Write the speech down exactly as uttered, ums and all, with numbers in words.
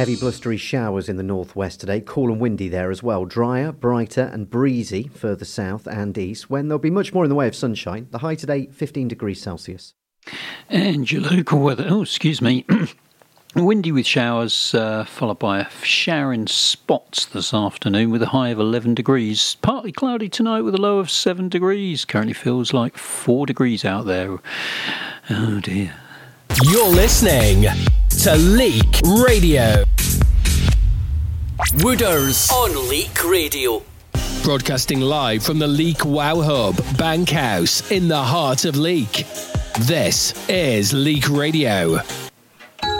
Heavy blustery showers in the northwest today, cool and windy there as well. Drier, brighter and breezy further south and east, when there'll be much more in the way of sunshine. The high today, fifteen degrees Celsius. And your local weather, oh, excuse me, windy with showers, uh, followed by a shower in spots this afternoon with a high of eleven degrees. Partly cloudy tonight with a low of seven degrees. Currently feels like four degrees out there. Oh dear. You're listening to Leak Radio. Wooders on Leak Radio. Broadcasting live from the Leak Wow Hub, Bankhouse, in the heart of Leak. This is Leak Radio.